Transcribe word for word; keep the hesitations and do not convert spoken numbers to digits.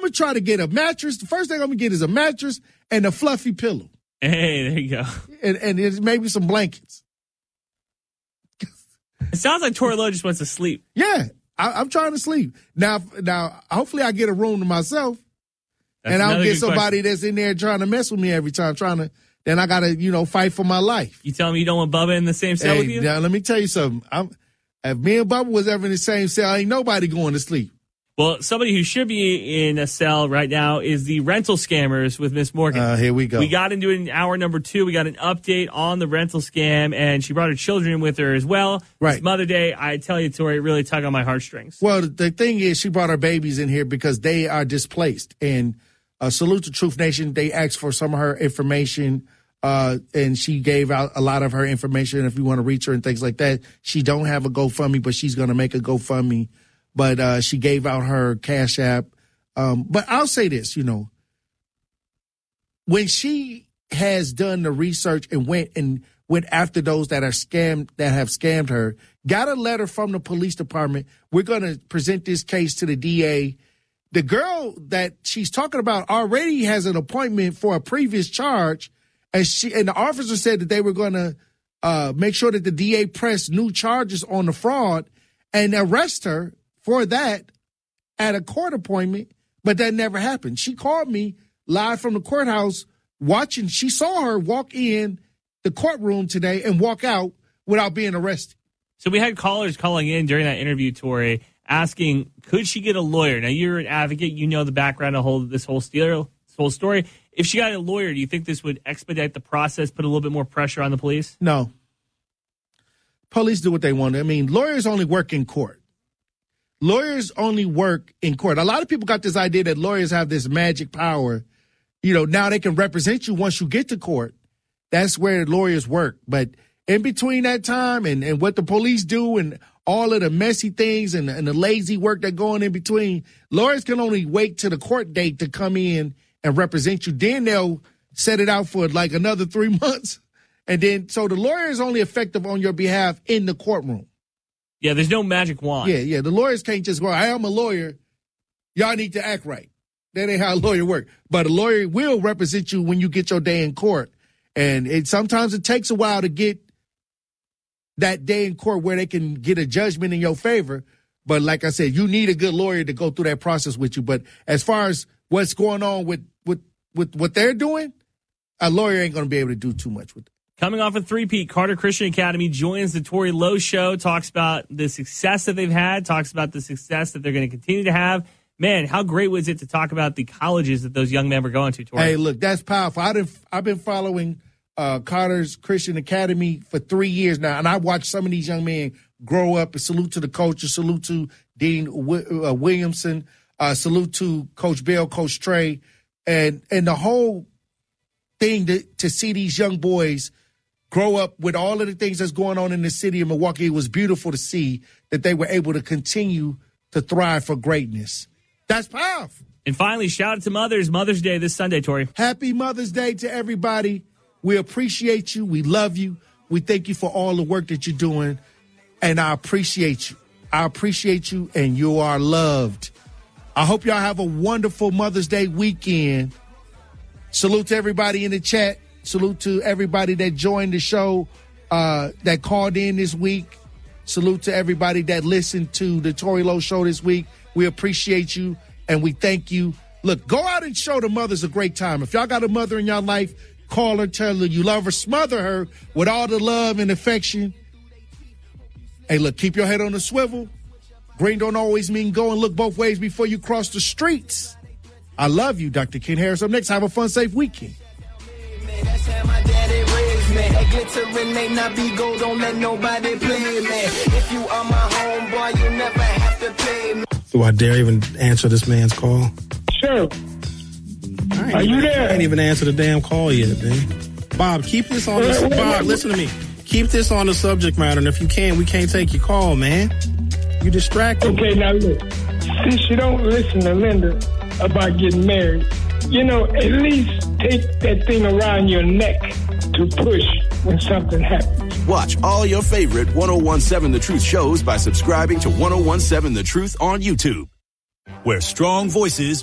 going to try to get a mattress. The first thing I'm going to get is a mattress and a fluffy pillow. Hey, there you go. And, and it's maybe some blankets. It sounds like Tori Lowe just wants to sleep. Yeah, I, I'm trying to sleep. Now, now, hopefully I get a room to myself. That's and I don't get somebody question. that's in there trying to mess with me every time, trying to, then I got to, you know, fight for my life. You telling me you don't want Bubba in the same cell hey, with you? Now, let me tell you something. I'm, if me and Bubba was ever in the same cell, ain't nobody going to sleep. Well, somebody who should be in a cell right now is the rental scammers with Miss Morgan. Uh, here we go. We got into it in hour number two. We got an update on the rental scam, and she brought her children with her as well. Right. It's Mother Day. I tell you, Tori, it really tugged on my heartstrings. Well, the, the thing is, she brought her babies in here because they are displaced. And uh, salute to Truth Nation. They asked for some of her information, uh, and she gave out a lot of her information if you want to reach her and things like that. She don't have a GoFundMe, but she's going to make a GoFundMe. But uh, she gave out her Cash App. Um, but I'll say this, you know, when she has done the research and went and went after those that are scammed, that have scammed her, got a letter from the police department. We're going to present this case to the D A. The girl that she's talking about already has an appointment for a previous charge, and she and the officer said that they were going to uh, make sure that the D A pressed new charges on the fraud and arrest her for that at a court appointment, but that never happened. She called me live from the courthouse watching. She saw her walk in the courtroom today and walk out without being arrested. So we had callers calling in during that interview, Tori, asking, could she get a lawyer? Now, you're an advocate. You know the background of this whole, steal, this whole story. If she got a lawyer, do you think this would expedite the process, put a little bit more pressure on the police? No. Police do what they want. I mean, lawyers only work in court. Lawyers only work in court. A lot of people got this idea that lawyers have this magic power. You know, now they can represent you once you get to court. That's where lawyers work. But in between that time and, and what the police do and all of the messy things and, and the lazy work that go on in between, lawyers can only wait to the court date to come in and represent you. Then they'll set it out for like another three months. And then, so the lawyer is only effective on your behalf in the courtroom. Yeah, there's no magic wand. Yeah, yeah. The lawyers can't just go, I am a lawyer. Y'all need to act right. That ain't how a lawyer works. But a lawyer will represent you when you get your day in court. And it sometimes it takes a while to get that day in court where they can get a judgment in your favor. But like I said, you need a good lawyer to go through that process with you. But as far as what's going on with, with, with what they're doing, a lawyer ain't going to be able to do too much with it. Coming off a three-peat, Carter Christian Academy joins the Tori Lowe Show, talks about the success that they've had, talks about the success that they're going to continue to have. Man, how great was it to talk about the colleges that those young men were going to, Tori? Hey, look, that's powerful. I didn't, I've been following uh, Carter's Christian Academy for three years now, and I watched some of these young men grow up. And salute to the coaches, salute to Dean w- uh, Williamson, uh, salute to Coach Bill, Coach Trey, and and the whole thing to, to see these young boys grow up with all of the things that's going on in the city of Milwaukee. It was beautiful to see that they were able to continue to thrive for greatness. That's powerful. And finally, shout out to mothers. Mother's Day this Sunday, Tori. Happy Mother's Day to everybody. We appreciate you. We love you. We thank you for all the work that you're doing. And I appreciate you. I appreciate you, and you are loved. I hope y'all have a wonderful Mother's Day weekend. Salute to everybody in the chat. Salute to everybody that joined the show, uh, that called in this week. Salute to everybody that listened to the Tori Lowe Show this week. We appreciate you, and we thank you. Look, go out and show the mothers a great time. If y'all got a mother in your life, call her, tell her you love her, smother her with all the love and affection. Hey, look, keep your head on the swivel. Green don't always mean go, and look both ways before you cross the streets. I love you, Doctor Ken Harris. Up next, have a fun, safe weekend. That's how my daddy raised me. That glittering may not be gold, don't let nobody play me. If you are my homeboy, you never have to pay me. Do I dare even answer this man's call? Sure. Are even, you there? I ain't even answer the damn call yet, man. Bob, keep this on the... Bob, listen to me. Keep this on the subject matter, and if you can't, we can't take your call, man. You distracted. Okay, now look. Since you don't listen to Linda about getting married, you know, at least take that thing around your neck to push when something happens. Watch all your favorite one oh one seven The Truth shows by subscribing to one oh one seven The Truth on YouTube, where strong voices